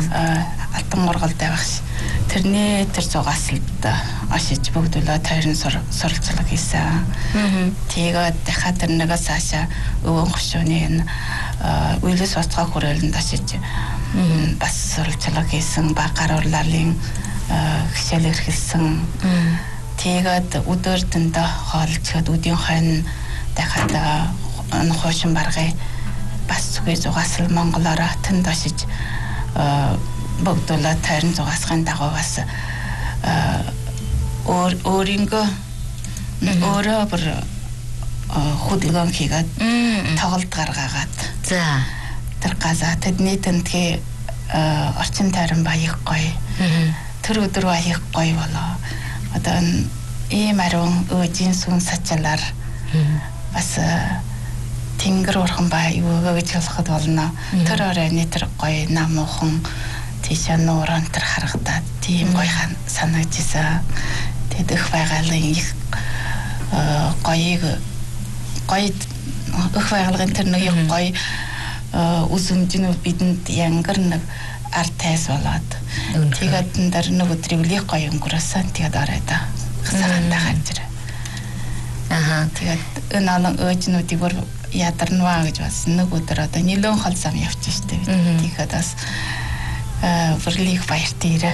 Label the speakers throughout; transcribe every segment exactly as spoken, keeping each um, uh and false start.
Speaker 1: алтан ургалтай багш. Тэрний тэр зугаасалд ашиж бүгдөлөө тойрон суралцлага хийсэн. Тэгээд дахиад тэрнээс цаашаа өвөн гушууны үйлс боцгоо хүрээлэнд ашиж бас суралцлага хийсэн. Баг гар урлалын хичээл эрхэлсэн. Тэгээд өдөр дөндөө хоолцоход өдийн хойно дахиад хойшин баргай бас зүгээ зугаасал Монголоор тэнд ашиж бүгдөлөө тойрон зугаасгын дагуу бас өөр өөрийнхөө өөрөө бүр хөдөлгөөн хийгээд тоглолт гаргаагаад
Speaker 2: за
Speaker 1: тэр газа тэдний тентхи орчин тойрон баях гоё тэр өдөр баях гоё болоо одоо ийм ариун өөжийн сүн сачалаар бас тэнгэр урхан бай юу гэж болоход болно. Тэр оройны тэр гоё намуухан тийш нууран тэр харагдаад тийм гоё санагдчихсан. Тэгэд их байгалийн их гоёг гоё их байгалийн тэр нэг гоё үзүмжнүүд бидэнд янгар нэг артайс болоод тэгээд энэ дэр нэг өдрийг л гоё өнгөрөөсөн. Тэгээд орой да хасаандаа гарч ирээ. Аха тэгээд энэ олон өөжнүүдийг бүр ядарнаа гэж бас нэг өдөр одоо нилэн хол зам явчих штэ бид. Тэгээд бас бүрлийг баяртай ирээ.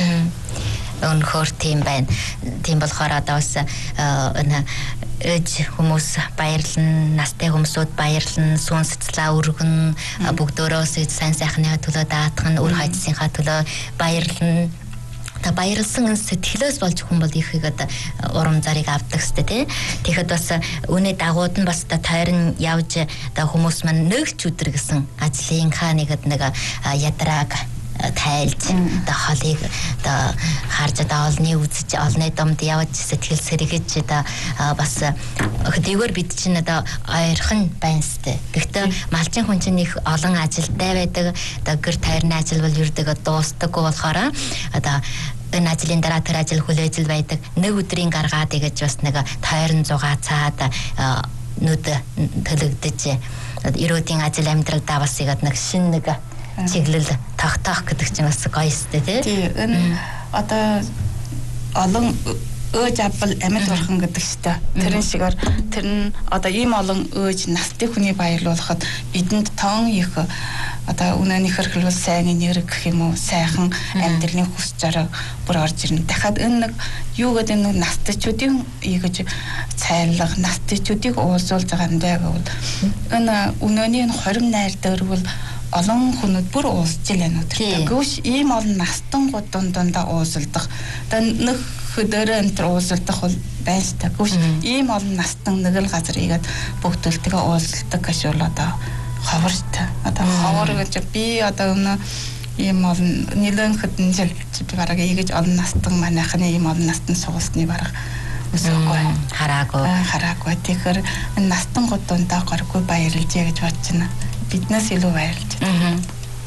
Speaker 2: Өнөхөр тийм байна. Тийм болохоор одоо бас энэ ээж хүмүүс баярлан, настай хүмүүсүүд баярлан, сүн сэтгэлээ өргөн, бүгдөөс сайн сайхны төлөө даатган, үр хайцсынхаа төлөө баярлан. Та баярлсан сэтгэлээс болж хүн бол ихийг одоо урам зарыг авдаг сте тий. Тэгэхэд бас үүний дагууд нь бас та тойрон явж одоо хүмүүс маань нөгч өдр гэсэн ажлынхаа нэгэд нэг ядрааг тайлж одоо холыг одоо харж одоо олны үзэж олны домд явж сэтгэл сэргэж одоо бас хөдөлгөөр бид чинь одоо ойрхон байна сте. Гэхдээ малчин хүн чинь их олон ажилтай байдаг. Одоо гэр тойрны ажил бол юрдэг дуустдаггүй болохоор одоо энэ ажлын дараа тэр ажил хүлээж байдаг. Нэг өдрийн гаргаад ингэж бас нэг тойрон зугаацаад нүд төлөгдөж ерөөдийн ажил амьдралдаа бас игээд нэг шин нэг чиглэл тогтоох гэдэг чинь бас гоё өстэй тий.
Speaker 1: Тий энэ одоо олон өөж авбал амьд бурхан гэдэг штэ. Тэрэн шигээр тэр нь одоо ийм олон өөж настай хүний баярлуулахад бидэнд тоон их одоо үнэнийхэр хэлбэл сайн нэр гэх юм уу сайхан амьдралын хүс зориг бүр орж ирнэ. Дахиад энэ нэг юу гэдэг нэг настайчуудын ийгэж цайлга настайчуудыг уулзуулж байгаа юм даа гэвэл энэ үнэний хорим найр дээр бол олон хүнүүд бүр уулзж байна өдөртөө. Гүш ийм олон настангууд дундаа уулзалдах. Одоо нэг хөдөөрөө энэ уулзалдах бол байстай. Гүш ийм олон настан нэг л газар игээд бүгдөлтгөө уулзалдаг гэж бол одоо ховортой. Одоо ховор гэж би одоо өнөө ийм олон нэлээд хэдэн жил бараг ийгэж олон настан манайхны ийм олон настан суулсны бараг өсөхгүй
Speaker 2: хараагүй
Speaker 1: хараагүй. Тэгэхээр энэ настангууд дундаа горгүй баярлж гэж бодож байна. Биднээс илүү баярлж байна.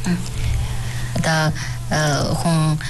Speaker 2: Одоо хүн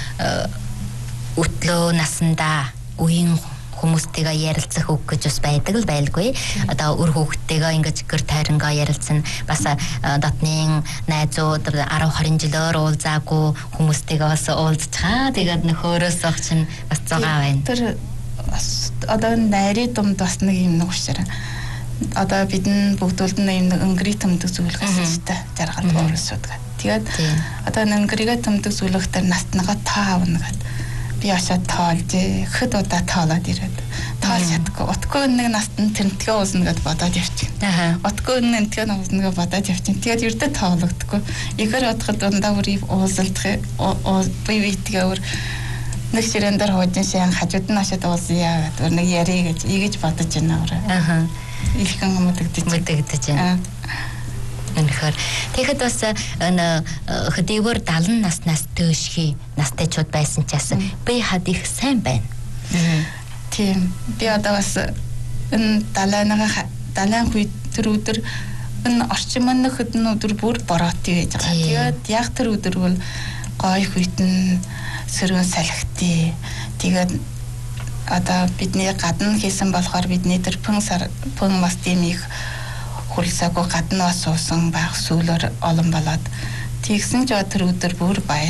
Speaker 2: өтлөө насандаа үеийн хүмүүстэйгээ ярилцах үг гэж бас байдаг л байлгүй. Одоо өр хүүхдтэйгээ ингэж гэр тайрангаа ярилцсан бас дотны найзууд десять двадцать жилээр уулзаагүй хүмүүстэйгээ бас уулзцгаа. Тэгээд нөхөрөөс ах чинь бас зугаа байна.
Speaker 1: Тэр одоо найрын думд бас нэг юм нэг уушраа. Одоо бидэн бүгдүүлд нэг нэг өнгөрий төмдөг зүйлэх хэрэгтэй. Жаргал уурсууд гэх. Тэгээд одоо өнгөрийгээ төмдөг зүйлэхтэр настнагаа таавна гэдэг. Би ашаа тоолж хэд удаа тоолоод ирээд тоолж чадахгүй. Утгүй нэг настан тэмтгэ уусна гэд бодоод явчихна. Утгүй нэг тэмтгэ уусна гэд бодоод явчихна. Тэгээд ердөө тоологдохгүй. Ихэр бодоход дундаа бүрийг уулзалдах бие биетгээ өөр нэг ширээн дээр хожин шин хажууд нь ашаад уулзъя гэдэг нэг яри гэж ийгэж бодож байна өөрөө. Аха. Илхэн мэдэгдэж
Speaker 2: мэдэгдэж байна. Үнэхээр тэгэхэд бас энэ хөдөлгөөр семьдесят наснаас дээшхий настайчууд байсан ч яасан би хад их сайн байна.
Speaker 1: Тийм. Би одоо бас энэ далайнага далайн хүй тэр өдөр энэ орчин маань хөдөн өдөр бүр бороотой байж байгаа. Тэгээд яг тэр өдөр бол гой хүйтэн сөргөн салхитий. Тэгээд одоо бидний гадна хийсэн болохоор бидний тэр пэн сар пэн бас тийм их хуралсаагүй гаднаас суусан байх сүүлээр олон болоод тэгсэн ч тэр өдөр бүр баяр